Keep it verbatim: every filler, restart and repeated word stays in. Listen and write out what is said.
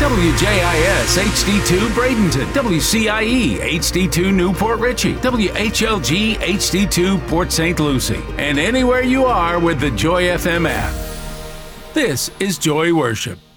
W J I S H D two Bradenton, W C I E H D two Newport Richey, W H L G H D two Port Saint Lucie, and anywhere you are with the Joy F M app. This is Joy Worship.